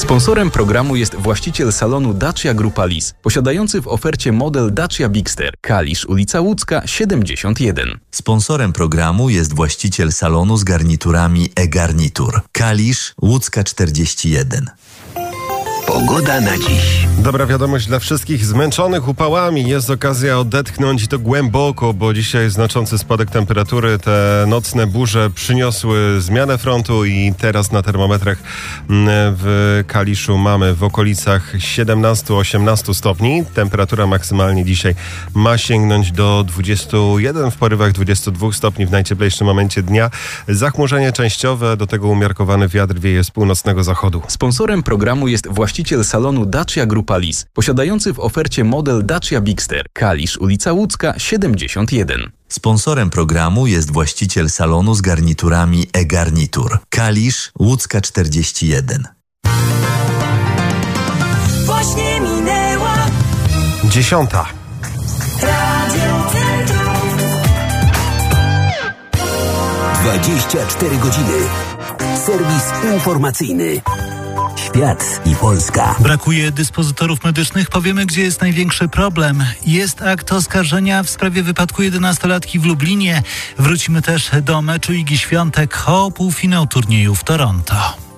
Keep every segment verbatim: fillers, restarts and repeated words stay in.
Sponsorem programu jest właściciel salonu Dacia Grupa Lis, posiadający w ofercie model Dacia Bigster, Kalisz, ulica Łódzka, siedemdziesiąt jeden. Sponsorem programu jest właściciel salonu z garniturami e-Garnitur, Kalisz, Łódzka czterdzieści jeden. Pogoda na dziś. Dobra wiadomość dla wszystkich zmęczonych upałami. Jest okazja odetchnąć i to głęboko, bo dzisiaj znaczący spadek temperatury. Te nocne burze przyniosły zmianę frontu i teraz na termometrach w Kaliszu mamy w okolicach siedemnaście osiemnaście stopni. Temperatura maksymalnie dzisiaj ma sięgnąć do dwudziestu jeden, w porywach dwudziestu dwóch stopni w najcieplejszym momencie dnia. Zachmurzenie częściowe, do tego umiarkowany wiatr wieje z północnego zachodu. Sponsorem programu jest właściciel Właściciel salonu Dacia Grupa Lis, posiadający w ofercie model Dacia Bigster, Kalisz, ulica Łódzka, siedemdziesiąt jeden. Sponsorem programu jest właściciel salonu z garniturami e-Garnitur, Kalisz, Łódzka czterdzieści jeden. Właśnie minęła Dziesiąta. Radio Centrum. dwadzieścia cztery godziny. Serwis informacyjny. Świat i Polska. Brakuje dyspozytorów medycznych. Powiemy, gdzie jest największy problem. Jest akt oskarżenia w sprawie wypadku jedenastolatki w Lublinie. Wrócimy też do meczu Igi Świątek o półfinał turnieju w Toronto.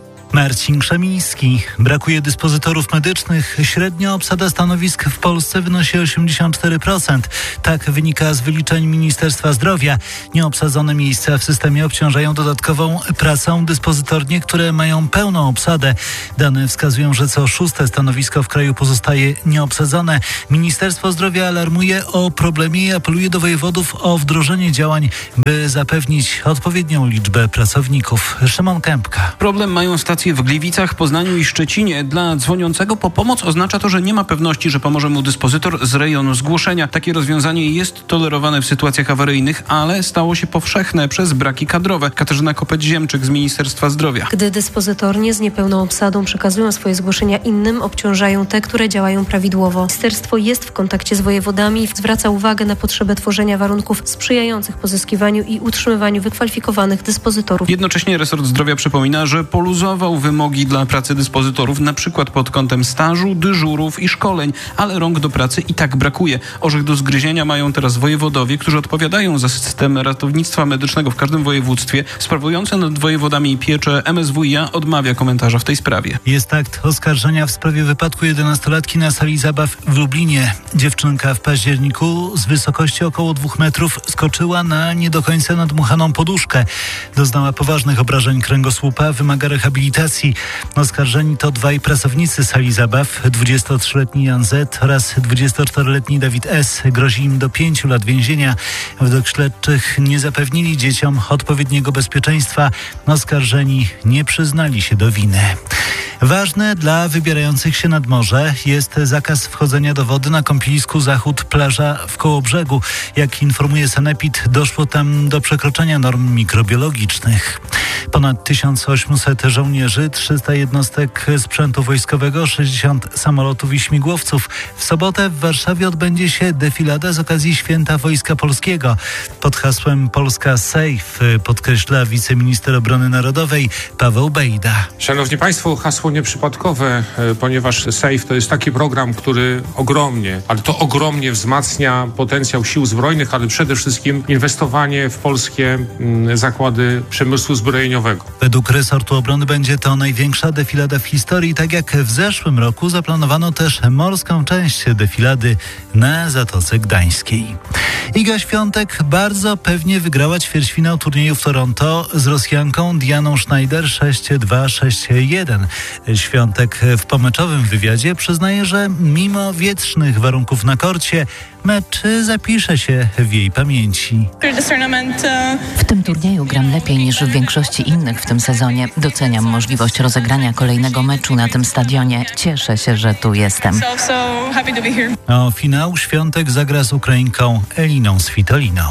Marcin Krzemiński. Brakuje dyspozytorów medycznych. Średnio obsada stanowisk w Polsce wynosi osiemdziesiąt cztery procent. Tak wynika z wyliczeń Ministerstwa Zdrowia. Nieobsadzone miejsca w systemie obciążają dodatkową pracą dyspozytornie, które mają pełną obsadę. Dane wskazują, że co szóste stanowisko w kraju pozostaje nieobsadzone. Ministerstwo Zdrowia alarmuje o problemie i apeluje do wojewodów o wdrożenie działań, by zapewnić odpowiednią liczbę pracowników. Szymon Kępka. Problem mają stacje w Gliwicach, Poznaniu i Szczecinie. Dla dzwoniącego po pomoc oznacza to, że nie ma pewności, że pomoże mu dyspozytor z rejonu zgłoszenia. Takie rozwiązanie jest tolerowane w sytuacjach awaryjnych, ale stało się powszechne przez braki kadrowe. Katarzyna Kopeć-Ziemczyk z Ministerstwa Zdrowia. Gdy dyspozytornie z niepełną obsadą przekazują swoje zgłoszenia innym, obciążają te, które działają prawidłowo. Ministerstwo jest w kontakcie z wojewodami i zwraca uwagę na potrzebę tworzenia warunków sprzyjających pozyskiwaniu i utrzymywaniu wykwalifikowanych dyspozytorów. Jednocześnie resort zdrowia przypomina, że poluzował wymogi dla pracy dyspozytorów, na przykład pod kątem stażu, dyżurów i szkoleń, ale rąk do pracy i tak brakuje. Orzech do zgryzienia mają teraz wojewodowie, którzy odpowiadają za system ratownictwa medycznego w każdym województwie. Sprawujący nad wojewodami pieczę M S W i A odmawia komentarza w tej sprawie. Jest akt oskarżenia w sprawie wypadku jedenastolatki na sali zabaw w Lublinie. Dziewczynka w październiku z wysokości około dwóch metrów skoczyła na nie do końca nadmuchaną poduszkę. Doznała poważnych obrażeń kręgosłupa, wymaga rehabilitacji. Oskarżeni to dwaj pracownicy sali zabaw, dwudziestotrzyletni Jan Z oraz dwudziestoczteroletni Dawid S. Grozi im do pięciu lat więzienia. Według śledczych nie zapewnili dzieciom odpowiedniego bezpieczeństwa. Oskarżeni nie przyznali się do winy. Ważne dla wybierających się nad morze jest zakaz wchodzenia do wody na kąpielisku Zachód, plaża w Kołobrzegu. Jak informuje Sanepid, doszło tam do przekroczenia norm mikrobiologicznych. Ponad tysiąc osiemset żołnierzy, trzysta jednostek sprzętu wojskowego, sześćdziesiąt samolotów i śmigłowców. W sobotę w Warszawie odbędzie się defilada z okazji Święta Wojska Polskiego. Pod hasłem Polska Safe podkreśla wiceminister obrony narodowej Paweł Bejda. Szanowni Państwo, hasło nieprzypadkowe, ponieważ SAFE to jest taki program, który ogromnie, ale to ogromnie wzmacnia potencjał sił zbrojnych, ale przede wszystkim inwestowanie w polskie zakłady przemysłu zbrojeniowego. Według resortu obrony będzie to największa defilada w historii. Tak jak w zeszłym roku zaplanowano też morską część defilady na Zatoce Gdańskiej. Iga Świątek bardzo pewnie wygrała ćwierćfinał turnieju w Toronto z Rosjanką Dianą Schneider sześć dwa sześć jeden. Świątek w pomeczowym wywiadzie przyznaje, że mimo wietrznych warunków na korcie mecz zapisze się w jej pamięci. W tym turnieju gram lepiej niż w większości innych w tym sezonie. Doceniam możliwość rozegrania kolejnego meczu na tym stadionie. Cieszę się, że tu jestem. O finał Świątek zagra z Ukrainką Eliną Svitoliną.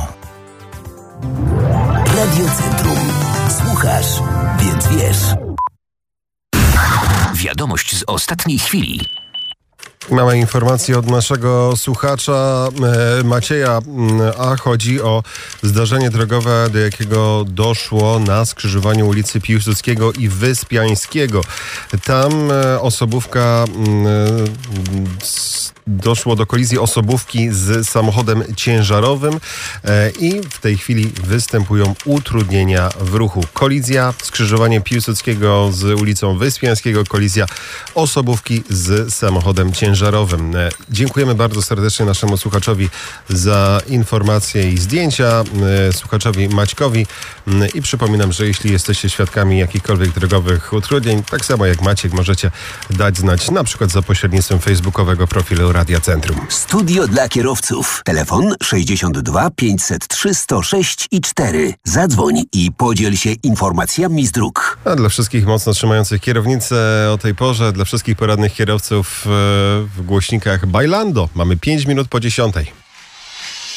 Radio Centrum. Słuchasz, więc wiesz. Wiadomość z ostatniej chwili. Mamy informację od naszego słuchacza e, Macieja, a chodzi o zdarzenie drogowe, do jakiego doszło na skrzyżowaniu ulicy Piłsudskiego i Wyspiańskiego. Tam e, osobówka e, s, doszło do kolizji osobówki z samochodem ciężarowym e, i w tej chwili występują utrudnienia w ruchu. Kolizja, skrzyżowanie Piłsudskiego z ulicą Wyspiańskiego, kolizja osobówki z samochodem ciężarowym. E, dziękujemy bardzo serdecznie naszemu słuchaczowi za informacje i zdjęcia, e, słuchaczowi Maćkowi e, i przypominam, że jeśli jesteście świadkami jakichkolwiek drogowych utrudnień, tak samo jak Maciek, możecie dać znać na przykład za pośrednictwem facebookowego profilu Radia Centrum. Studio dla kierowców. Telefon sześćdziesiąt dwa pięćset trzy sto sześć i cztery. Zadzwoń i podziel się informacjami z dróg. A dla wszystkich mocno trzymających kierownicę o tej porze, dla wszystkich poradnych kierowców w głośnikach Bailando. Mamy pięć minut po dziesiątej.